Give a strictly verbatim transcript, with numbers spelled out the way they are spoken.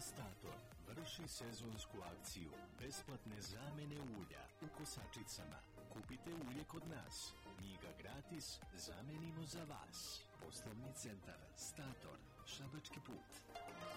Stator vrši sezonsku akciju besplatne zamene ulja u kosačicama. Kupite ulje kod nas, mi ga gratis zamenimo za vas. Poslovni centar Stator, Šabački put.